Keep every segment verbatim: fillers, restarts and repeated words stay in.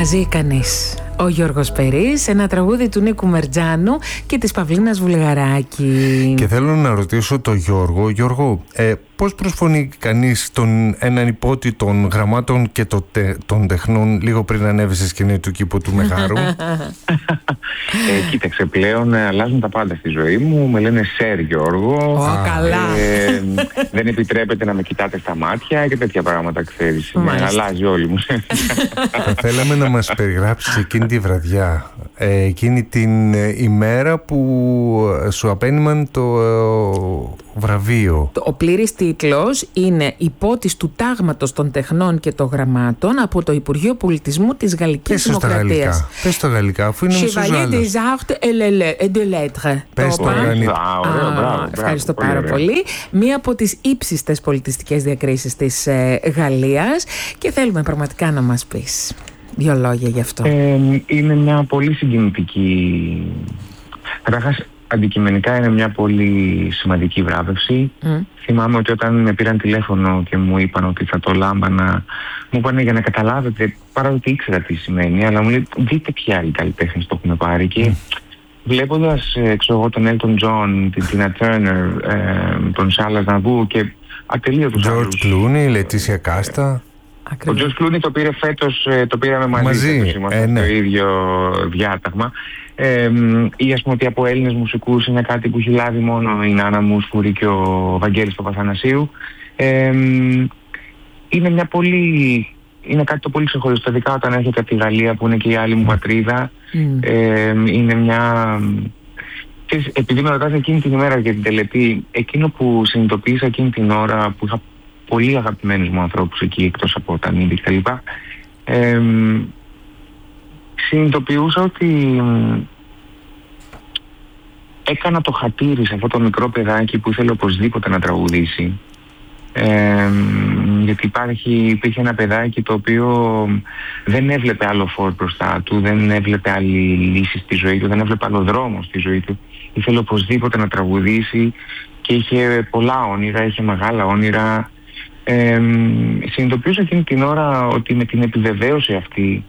Μαζί κανείς. Ο Γιώργος Περής, ένα τραγούδι του Νίκου Μερτζάνου και της Παυλίνας Βουλγαράκη. Και θέλω να ρωτήσω τον Γιώργο, Γιώργο, ε, πώς προσφωνεί κανείς τον έναν υπότι των γραμμάτων και το τε, των τεχνών λίγο πριν ανέβει στη σκηνή του κήπου του Μεγάρου? ε, κοίταξε, πλέον ε, αλλάζουν τα πάντα στη ζωή μου. Με λένε Σερ Γιώργο. Ω, oh, καλά. Ε, δεν επιτρέπεται να με κοιτάτε στα μάτια και τέτοια πράγματα, ξέρεις. Ναι, αλλάζει όλη μου. Θα θέλαμε να μας περιγράψεις εκείνη τη βραδιά, ε, εκείνη την ε, ημέρα που σου απένιμαν το ε, βραβείο. Ο πλήρης τίτλος είναι «Υπότης του Τάγματος των Τεχνών και των Γραμμάτων» από το Υπουργείο Πολιτισμού της Γαλλικής Δημοκρατίας. Πες το γαλλικά, αφού είναι μισός Chevalier άλλος. des Arts et de Lettres. Πες το γαλλικά. Ευχαριστώ πάρα πολύ. πολύ. Μία από τις ύψιστες πολιτιστικές διακρίσεις της ε, Γαλλίας, και θέλουμε πραγματικά να μας πεις δύο λόγια γι' αυτό. Ε, είναι μια πολύ συγκινητική... Καταρχάς, αντικειμενικά είναι μια πολύ σημαντική βράβευση. Mm. Θυμάμαι ότι όταν με πήραν τηλέφωνο και μου είπαν ότι θα το λάμπανα, μου είπαν για να καταλάβετε, παρά ότι ήξερα τι σημαίνει, αλλά μου λέει δείτε ποιοι άλλοι καλλιτέχνες το έχουν πάρει. Και mm. βλέποντας έξω εγώ τον Έλτον Τζον, την Τίνα Τέρνερ, τον Σάλας Ναβού και ατελείωτους άλλους. Τζορτζ Κλούνι, Λετήσια Κάστα. Ο Τζορτζ Κλούνι το πήρε φέτος, το πήραμε μαζί, μαζί. Φέτος, είμαστε ε, ναι. στο ίδιο διάταγμα. Ε, ή ας πούμε ότι από Έλληνες μουσικούς είναι κάτι που έχει λάβει μόνο η Νάνα Μουσφουρή και ο Βαγγέλης Παπαθανασίου. Ε, είναι μια πολύ... Είναι κάτι το πολύ ξεχωριστό, ειδικά όταν έρχεται από τη Γαλλία που είναι και η άλλη μου πατρίδα. Mm. Ε, είναι μια... Και επειδή με ρωτάς εκείνη την ημέρα για την τελετή, εκείνο που συνειδητοποίησα εκείνη την ώρα που είχα πολύ αγαπημένους μου ανθρώπους εκεί εκτός από τα νίδη κτλ. Ε, συνειδητοποιούσα ότι έκανα το χατήρι σε αυτό το μικρό παιδάκι που ήθελε οπωσδήποτε να τραγουδήσει. Ε, γιατί υπάρχει, υπήρχε ένα παιδάκι το οποίο δεν έβλεπε άλλο φόρ μπροστά του, δεν έβλεπε άλλη λύση στη ζωή του, δεν έβλεπε άλλο δρόμο στη ζωή του. Ήθελε οπωσδήποτε να τραγουδήσει και είχε πολλά όνειρα, είχε μεγάλα όνειρα. Ε, συνειδητοποιούσα εκείνη την ώρα ότι με την επιβεβαίωση αυτή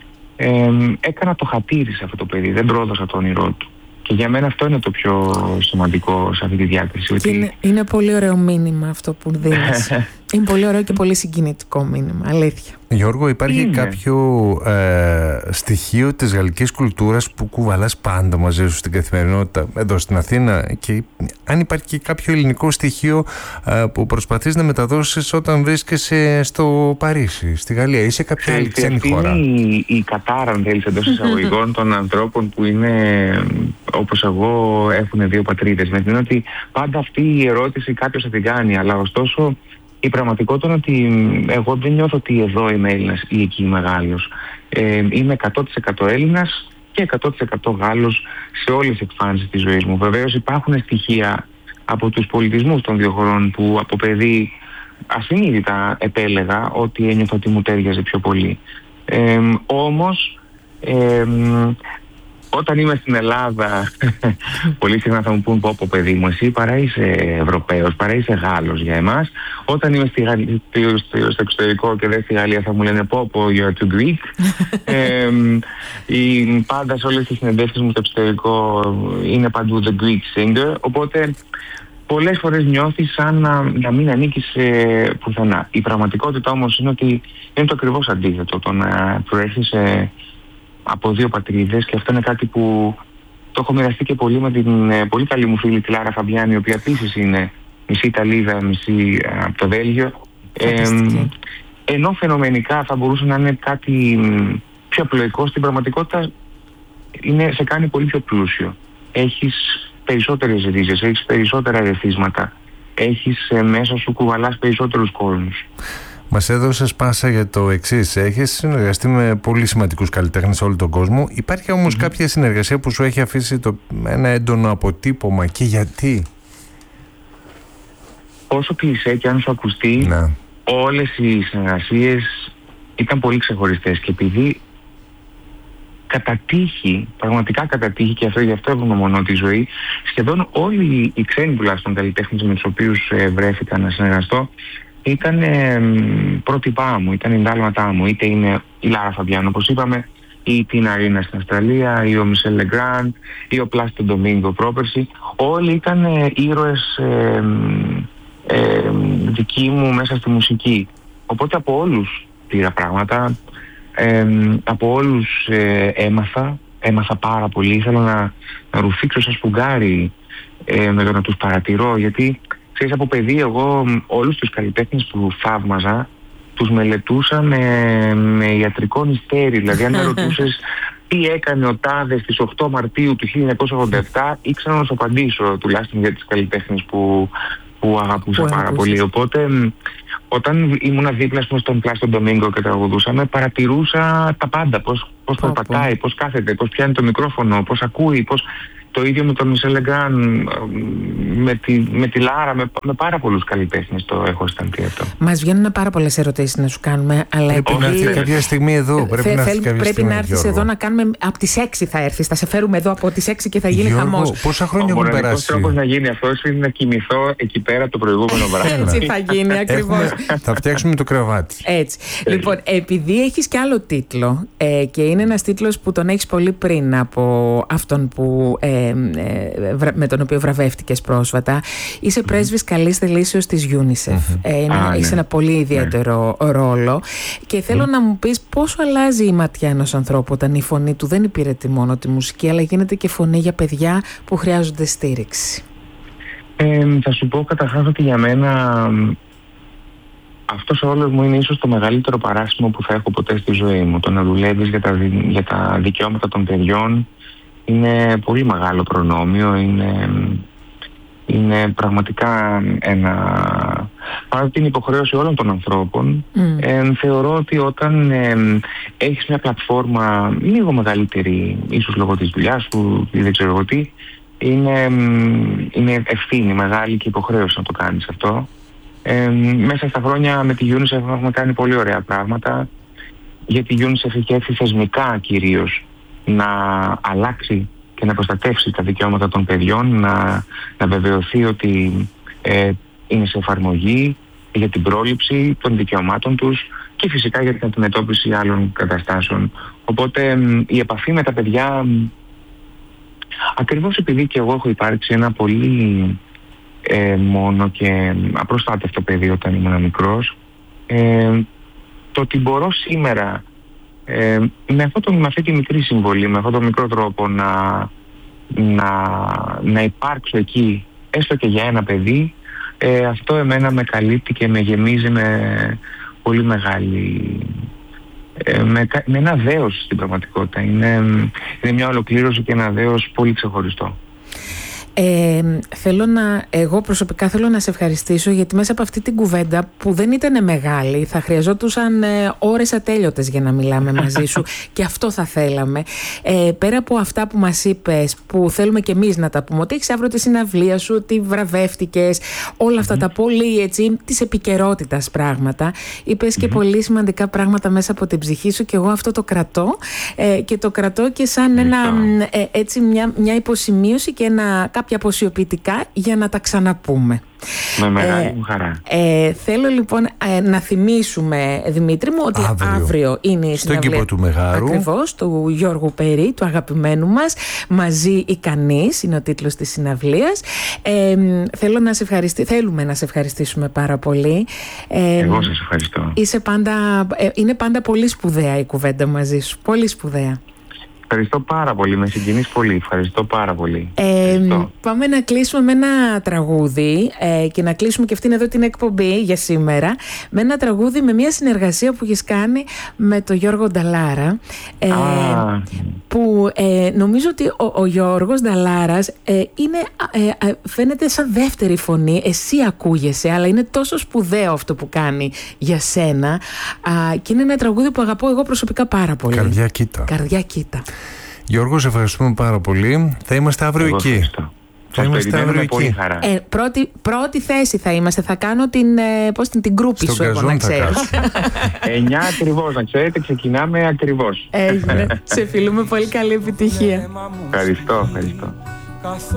ε, έκανα το χατήρι σε αυτό το παιδί, δεν πρόδωσα το όνειρό του. Και για μένα αυτό είναι το πιο σημαντικό σε αυτή τη διάκριση. Ότι... Είναι, είναι πολύ ωραίο μήνυμα αυτό που δίνεις. Είναι πολύ ωραίο και πολύ συγκινητικό μήνυμα, αλήθεια. Γιώργο, υπάρχει είναι. κάποιο ε, στοιχείο της γαλλικής κουλτούρας που κουβαλάς πάντα μαζί σου στην καθημερινότητα εδώ στην Αθήνα, και αν υπάρχει και κάποιο ελληνικό στοιχείο ε, που προσπαθείς να μεταδώσεις όταν βρίσκεσαι στο Παρίσι, στη Γαλλία ή σε κάποια άλλη ξένη χώρα? Είναι η, η κατάρα, αν θέλεις, εντός εισαγωγικών των ανθρώπων που είναι όπως εγώ, έχουν δύο πατρίδες. Με την είναι ότι πάντα αυτή η ερώτηση κάποιος θα την κάνει, αλλά ωστόσο η πραγματικότητα είναι ότι εγώ δεν νιώθω ότι εδώ είμαι Έλληνας ή εκεί είμαι Γάλλος. Ε, είμαι εκατό τοις εκατό Έλληνας και εκατό τοις εκατό Γάλλος σε όλες τις εκφάνσεις της ζωής μου. Βεβαίως υπάρχουν στοιχεία από τους πολιτισμούς των δύο χωρών που από παιδί ασυνείδητα επέλεγα ότι ένιωθα ότι μου τέριαζε πιο πολύ. Ε, όμως ε, όταν είμαι στην Ελλάδα, πολύ συχνά θα μου πούν πω πω παιδί μου, εσύ παρά είσαι Ευρωπαίος, παρά είσαι Γάλλος για εμάς. Όταν είμαι στη Γαλλία, στο εξωτερικό και δεν στη Γαλλία, θα μου λένε πω πω you're too Greek. ε, η, πάντα σε όλες τις συνεντεύξεις μου στο εξωτερικό είναι παντού the Greek singer. Οπότε πολλές φορές νιώθεις σαν να, να μην ανήκεις ε, πουθενά. Η πραγματικότητα όμως είναι ότι είναι το ακριβώς αντίθετο. Το να προέρχεσαι από δύο πατρίδες, και αυτό είναι κάτι που το έχω μοιραστεί και πολύ με την ε, πολύ καλή μου φίλη τη Λάρα Φαμπιάνη, η οποία επίσης είναι μισή Ιταλίδα, μισή ε, από το Βέλγιο. Ε, ενώ φαινομενικά θα μπορούσε να είναι κάτι πιο απλοϊκό, στην πραγματικότητα είναι, σε κάνει πολύ πιο πλούσιο. Έχεις περισσότερες ρίζες, έχεις περισσότερα ερεθίσματα, έχεις ε, μέσα σου κουβαλάς περισσότερους κόσμους. Μας έδωσες πάσα για το εξής. Έχεις συνεργαστεί με πολύ σημαντικούς καλλιτέχνες σε όλο τον κόσμο. Υπάρχει όμως mm-hmm. κάποια συνεργασία που σου έχει αφήσει το, ένα έντονο αποτύπωμα, και γιατί? Όσο κλεισέ και αν σου ακουστεί, να. όλες οι συνεργασίες ήταν πολύ ξεχωριστές, και επειδή κατά τύχη, πραγματικά κατά τύχη, και αυτό γι' αυτό ευγνωμονώ τη ζωή, σχεδόν όλοι οι ξένοι τουλάχιστον καλλιτέχνες με τους οποίους ε, βρέθηκα να συνεργαστώ ήταν ε, πρότυπά μου, ήταν η ντάλματά μου. Είτε είναι η Λάρα Φαμπιάν, όπως είπαμε, ή η Τίνα Αρίνα στην Αυστραλία, ή ο Μισελ Λεγκράντ, ή ο Πλάστο Ντομίνγκο πρόπερση. Όλοι ήταν ε, ήρωες ε, ε, δικοί μου μέσα στη μουσική. Οπότε από όλους πήρα πράγματα, ε, από όλους ε, έμαθα, έμαθα πάρα πολύ. Ήθελα να, να ρουφήξω σαν σπουγγάρι ε, με το να τους παρατηρώ, γιατί ξέρεις, από παιδί εγώ όλους τους καλλιτέχνες που θαύμαζα τους μελετούσα με, με ιατρικό μυστέρι. Δηλαδή αν με ρωτούσες τι έκανε ο τάδε στις οκτώ Μαρτίου του χίλια εννιακόσια ογδόντα επτά, ήξερα να σου απαντήσω, τουλάχιστον για τις καλλιτέχνες που, που αγαπούσα που πάρα πολύ. Οπότε όταν ήμουνα δίπλα στον Πλάστο Ντομίνγκο και τραγουδούσαμε, παρατηρούσα τα πάντα. Πώς, πώς περπατάει, πώς κάθεται, πώς πιάνει το μικρόφωνο, πώς ακούει, πώς... Το ίδιο με τον Μισελ Λεγκράν, με τη, με τη Λάρα, με, με πάρα πολλούς καλλιτέχνες το έχω αισθανθεί αυτό. Μας βγαίνουν πάρα πολλές ερωτήσεις να σου κάνουμε, αλλά πρέπει επειδή... να έρθει κάποια στιγμή εδώ. Πρέπει, να, έρθει πρέπει στιγμή, να έρθεις εδώ να κάνουμε. Από τις έξι θα έρθεις. Θα σε φέρουμε εδώ από τις έξι και θα γίνει Γιώργο, χαμός. Πόσα χρόνια έχουν περάσει? Ο μοναδικός τρόπος να γίνει αυτό είναι να κοιμηθώ εκεί πέρα το προηγούμενο βράδυ. Έτσι θα γίνει ακριβώς. Θα φτιάξουμε το κρεβάτι. Έτσι. Λοιπόν, επειδή έχεις κι άλλο τίτλο ε, και είναι ένας τίτλος που τον έχεις πολύ πριν από αυτόν που. Ε, με τον οποίο βραβεύτηκες πρόσφατα. Είσαι πρέσβης καλής θελήσεως της UNICEF. Mm-hmm. ε, είναι, ah, έχεις ναι. ένα πολύ ιδιαίτερο ναι. ρόλο και θέλω mm. να μου πεις πόσο αλλάζει η ματιά ενός ανθρώπου όταν η φωνή του δεν υπηρετεί μόνο τη μουσική, αλλά γίνεται και φωνή για παιδιά που χρειάζονται στήριξη. Ε, θα σου πω καταρχάς ότι για μένα αυτός ο ρόλος μου είναι ίσως το μεγαλύτερο παράσημο που θα έχω ποτέ στη ζωή μου. Το να δουλεύεις για τα, για τα δικαιώματα των παιδιών είναι πολύ μεγάλο προνόμιο, είναι, είναι πραγματικά ένα... Παρά την υποχρέωση όλων των ανθρώπων, mm. ε, θεωρώ ότι όταν ε, έχεις μια πλατφόρμα λίγο μεγαλύτερη, ίσως λόγω της δουλειάς σου ή δεν ξέρω εγώ τι, είναι, είναι ευθύνη μεγάλη και υποχρέωση να το κάνεις αυτό. Ε, μέσα στα χρόνια με τη UNICEF έχουμε κάνει πολύ ωραία πράγματα, γιατί η UNICEF έχει έρθει θεσμικά κυρίως να αλλάξει και να προστατεύσει τα δικαιώματα των παιδιών, να, να βεβαιωθεί ότι ε, είναι σε εφαρμογή για την πρόληψη των δικαιωμάτων τους και φυσικά για την αντιμετώπιση άλλων καταστάσεων. Οπότε ε, η επαφή με τα παιδιά, ακριβώς επειδή και εγώ έχω υπάρξει ένα πολύ ε, μόνο και απροστάτευτο παιδί όταν ήμουν μικρός, ε, το ότι μπορώ σήμερα Ε, με, αυτό το, με αυτή τη μικρή συμβολή, με αυτόν τον μικρό τρόπο να, να, να υπάρξω εκεί έστω και για ένα παιδί, ε, αυτό εμένα με καλύπτει και με γεμίζει με πολύ μεγάλη ε, με, με ένα δέος στην πραγματικότητα. Είναι, είναι μια ολοκλήρωση και ένα δέος πολύ ξεχωριστό. Ε, θέλω να, εγώ προσωπικά θέλω να σε ευχαριστήσω, γιατί μέσα από αυτή την κουβέντα που δεν ήταν μεγάλη, θα χρειαζόντουσαν ε, ώρες ατέλειωτες για να μιλάμε μαζί σου και αυτό θα θέλαμε. Ε, πέρα από αυτά που μας είπες, που θέλουμε και εμείς να τα πούμε, ότι έχεις αύριο τη συναυλία σου, ότι βραβεύτηκες, όλα αυτά mm-hmm. τα πολύ έτσι της επικαιρότητας πράγματα, είπες mm-hmm. και πολύ σημαντικά πράγματα μέσα από την ψυχή σου και εγώ αυτό το κρατώ ε, και το κρατώ και σαν ένα, ε, έτσι μια, μια υποσημείωση και ένα κάποια αποσιοποιητικά για να τα ξαναπούμε. Με μεγάλη μου χαρά. Ε, θέλω λοιπόν ε, να θυμίσουμε, Δημήτρη μου, ότι αύριο, αύριο είναι η στον κήπο του Μεγάρου. Ακριβώς, του Γιώργου Περί, του αγαπημένου μας. Μαζί ικανής είναι ο τίτλος της συναυλίας. Ε, θέλω να σε ευχαριστή, θέλουμε να σε ευχαριστήσουμε πάρα πολύ. Ε, Εγώ σας ευχαριστώ. Είσαι πάντα, ε, είναι πάντα πολύ σπουδαία η κουβέντα μαζί σου. Πολύ σπουδαία. Ευχαριστώ πάρα πολύ, με συγκινείς πολύ. Ευχαριστώ πάρα πολύ. Ε, πάμε να κλείσουμε με ένα τραγούδι ε, και να κλείσουμε και αυτήν εδώ την εκπομπή για σήμερα με ένα τραγούδι με μια συνεργασία που έχεις κάνει με τον Γιώργο Νταλάρα ε, ah. που ε, νομίζω ότι ο, ο Γιώργος Νταλάρας ε, είναι, ε, ε, φαίνεται σαν δεύτερη φωνή, εσύ ακούγεσαι, αλλά είναι τόσο σπουδαίο αυτό που κάνει για σένα α, και είναι ένα τραγούδι που αγαπώ εγώ προσωπικά πάρα πολύ. Καρδιά κοίτα. Καρδιά κοίτα. Γιώργο, σε ευχαριστούμε πάρα πολύ. Θα είμαστε αύριο Εγώ εκεί. Ευχαριστώ. Θα είμαστε αύριο εκεί. Ε, πρώτη, πρώτη θέση θα είμαστε. Θα κάνω την, ε, πώς, την, την γκρούπη σου, εγώ να ξέρεις. εννιά ακριβώς, να ξέρετε, ξεκινάμε ακριβώς. Έγινε. Σε φιλούμε, πολύ καλή επιτυχία. Ευχαριστώ, ευχαριστώ.